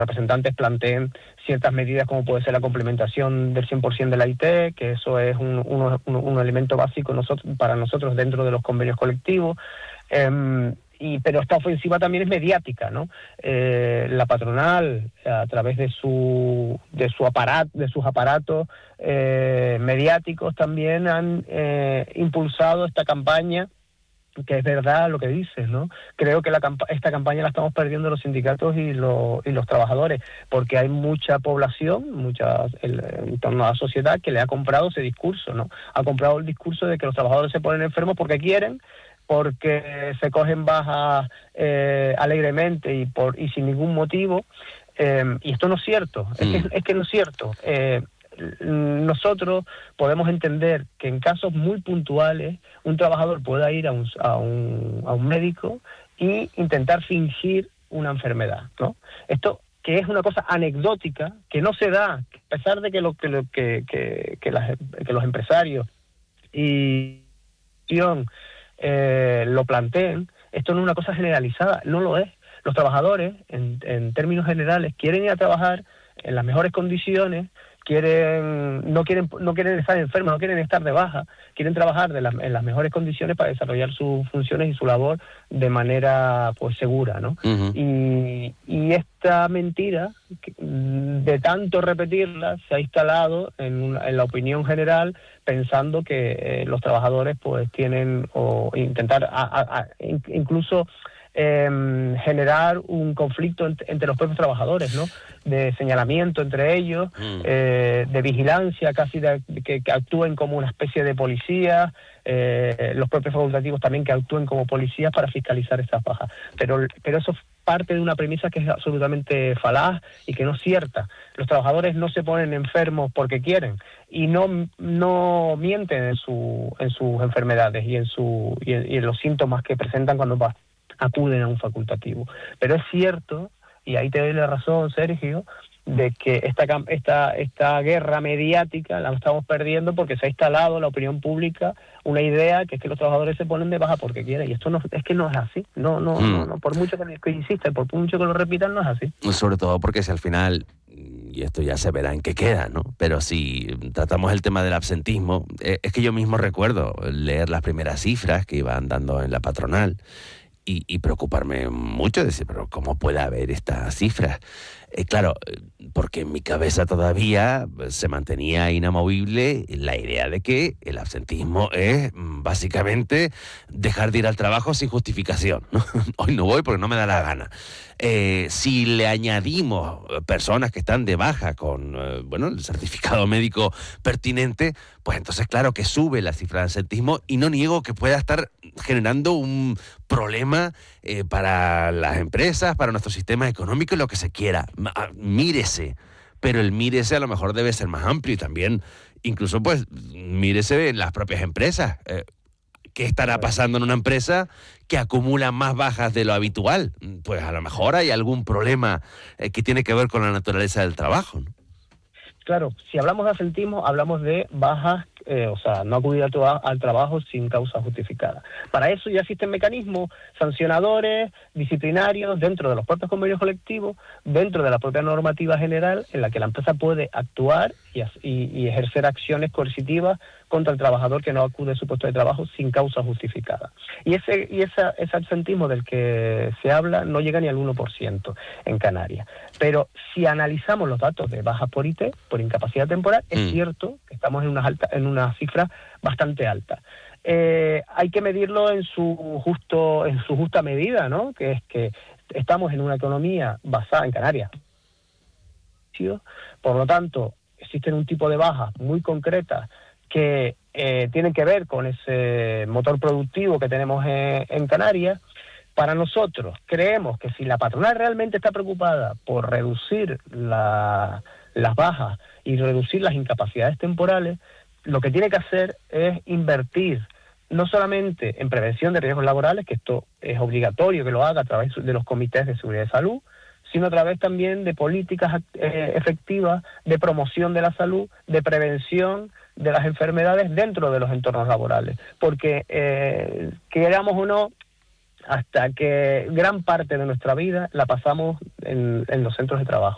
representantes planteen ciertas medidas como puede ser la complementación del 100% de la IT, que eso es un elemento básico para nosotros dentro de los convenios colectivos. Pero esta ofensiva también es mediática, ¿no? La patronal, a través de sus aparatos mediáticos, también han impulsado esta campaña, que es verdad lo que dices, ¿no? Creo que esta campaña la estamos perdiendo los sindicatos y los trabajadores, porque hay mucha población, en torno a la sociedad, que le ha comprado ese discurso, ¿no? Ha comprado el discurso de que los trabajadores se ponen enfermos porque quieren, porque se cogen bajas alegremente y sin ningún motivo, y esto no es cierto, es que no es cierto. Nosotros podemos entender que en casos muy puntuales un trabajador pueda ir a un médico e intentar fingir una enfermedad, ¿no? Esto, que es una cosa anecdótica, que no se da, a pesar de que los empresarios y lo planteen, esto no es una cosa generalizada, no lo es. Los trabajadores, en términos generales, quieren ir a trabajar en las mejores condiciones, no quieren estar enfermos, no quieren estar de baja, quieren trabajar en las mejores condiciones para desarrollar sus funciones y su labor de manera segura, ¿no? Uh-huh. Y esta mentira, de tanto repetirla, se ha instalado en la opinión general, pensando que los trabajadores tienen, o intentar incluso generar un conflicto entre los propios trabajadores, ¿no? De señalamiento entre ellos, de vigilancia, casi que actúen como una especie de policía, los propios facultativos también que actúen como policías para fiscalizar estas bajas. Pero eso parte de una premisa que es absolutamente falaz y que no es cierta. Los trabajadores no se ponen enfermos porque quieren y no mienten en sus enfermedades y en los síntomas que presentan cuando acuden a un facultativo. Pero es cierto, y ahí te doy la razón, Sergio, de que esta guerra mediática la estamos perdiendo porque se ha instalado en la opinión pública una idea que es que los trabajadores se ponen de baja porque quieren, y esto no es así. No, por mucho que insistan, por mucho que lo repitan, no es así. Sobre todo porque si al final, y esto ya se verá en qué queda, ¿no? Pero si tratamos el tema del absentismo, es que yo mismo recuerdo leer las primeras cifras que iban dando en la patronal y preocuparme mucho, decir, pero ¿cómo puede haber estas cifras? Claro, porque en mi cabeza todavía se mantenía inamovible la idea de que el absentismo es básicamente dejar de ir al trabajo sin justificación, ¿no? Hoy no voy porque no me da la gana. Si le añadimos personas que están de baja con el certificado médico pertinente, pues entonces claro que sube la cifra de absentismo, y no niego que pueda estar generando un problema para las empresas, para nuestro sistema económico y lo que se quiera. Mírese, pero el mírese a lo mejor debe ser más amplio y también incluso mírese en las propias empresas. ¿Qué estará pasando en una empresa que acumula más bajas de lo habitual? Pues a lo mejor hay algún problema que tiene que ver con la naturaleza del trabajo, ¿no? Claro, si hablamos de absentismo, hablamos de bajas, no acudir al trabajo sin causa justificada. Para eso ya existen mecanismos sancionadores, disciplinarios, dentro de los propios convenios colectivos, dentro de la propia normativa general, en la que la empresa puede actuar y ejercer acciones coercitivas contra el trabajador que no acude a su puesto de trabajo sin causa justificada. Y ese absentismo del que se habla no llega ni al 1% en Canarias. Pero si analizamos los datos de bajas por IT, por incapacidad temporal, es cierto que estamos en una cifra bastante alta. Hay que medirlo en su justa medida, ¿no? Que es que estamos en una economía basada en Canarias. Por lo tanto, existen un tipo de bajas muy concretas que tienen que ver con ese motor productivo que tenemos en Canarias. Para nosotros, creemos que si la patronal realmente está preocupada por reducir las bajas y reducir las incapacidades temporales, lo que tiene que hacer es invertir no solamente en prevención de riesgos laborales, que esto es obligatorio que lo haga a través de los comités de seguridad y salud, sino a través también de políticas efectivas de promoción de la salud, de prevención de las enfermedades dentro de los entornos laborales. Porque, queramos o no, hasta que gran parte de nuestra vida la pasamos en los centros de trabajo.